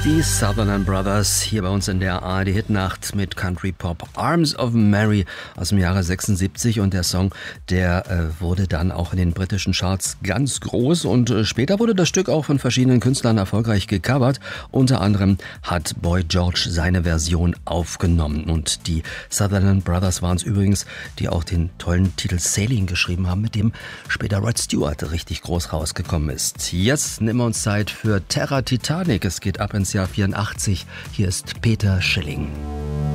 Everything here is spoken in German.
Die Sutherland Brothers hier bei uns in der ARD-Hitnacht mit Country Pop Arms of Mary aus dem Jahre 76 und der Song, der wurde dann auch in den britischen Charts ganz groß und später wurde das Stück auch von verschiedenen Künstlern erfolgreich gecovert. Unter anderem hat Boy George seine Version aufgenommen und die Sutherland Brothers waren es übrigens, die auch den tollen Titel Sailing geschrieben haben, mit dem später Rod Stewart richtig groß rausgekommen ist. Jetzt nehmen wir uns Zeit für Terra Titanic. Es geht ab ins Jahr 84. Hier ist Peter Schilling.